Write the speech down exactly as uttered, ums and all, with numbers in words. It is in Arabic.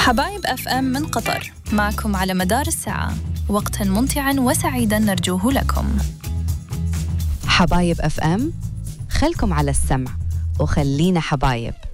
حبايب أف أم من قطر، معكم على مدار الساعة، وقتا ممتعا وسعيدا نرجوه لكم. حبايب أف أم، خلكم على السمع وخلينا حبايب.